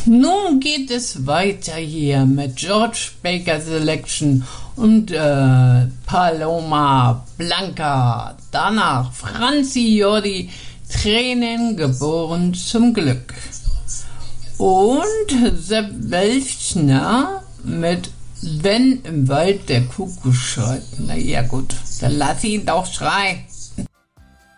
Nun geht es weiter hier mit George Baker Selection und Paloma Blanca. Danach Franzi Jordi, Tränen geboren zum Glück. Und Sepp Welchner mit Wenn im Wald der Kuckuck schreit. Na ja gut, dann lass ihn doch schreien.